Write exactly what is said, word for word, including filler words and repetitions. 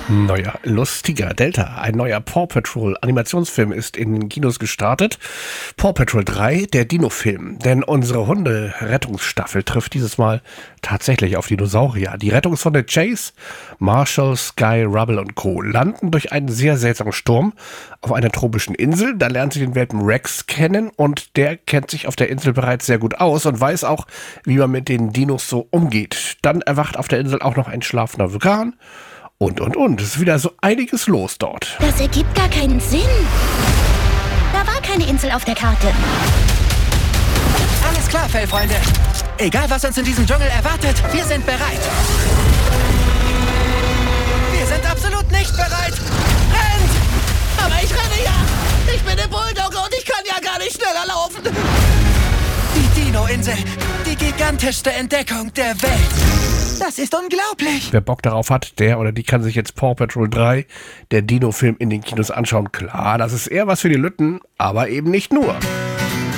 Neuer, lustiger Delta. Ein neuer Paw Patrol Animationsfilm ist in den Kinos gestartet. Paw Patrol drei, der Dino-Film. Denn unsere Hunde-Rettungsstaffel trifft dieses Mal tatsächlich auf Dinosaurier. Die Rettungshunde Chase, Marshall, Sky, Rubble und Co. landen durch einen sehr seltsamen Sturm auf einer tropischen Insel. Da lernen sie den Welpen Rex kennen und der kennt sich auf der Insel bereits sehr gut aus und weiß auch, wie man mit den Dinos so umgeht. Dann erwacht auf der Insel auch noch ein schlafender Vulkan. Und, und, und. Es ist wieder so einiges los dort. Das ergibt gar keinen Sinn. Da war keine Insel auf der Karte. Alles klar, Fellfreunde. Egal, was uns in diesem Dschungel erwartet, wir sind bereit. Wir sind absolut nicht bereit. Rennt! Aber ich renne ja. Ich bin der Bulldogge und ich kann ja gar nicht schneller laufen. Die Dino-Insel. Die gigantischste Entdeckung der Welt. Das ist unglaublich. Wer Bock darauf hat, der oder die kann sich jetzt Paw Patrol drei, der Dino-Film, in den Kinos anschauen. Klar, das ist eher was für die Lütten, aber eben nicht nur.